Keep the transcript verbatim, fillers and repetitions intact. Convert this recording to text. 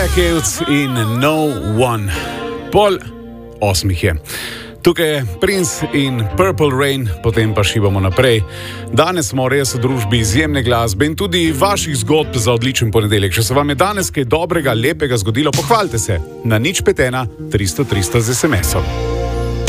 Black Hills in No One. Pol osmih je. Tukaj je Prince in Purple Rain, potem pa šibamo naprej. Danes smo res v družbi izjemne glasbe in tudi vaših zgodb za odličen ponedeljek. Če se vam je danes kaj dobrega, lepega zgodilo, pohvalite se na nič pet ena tristo tristo z es em esom.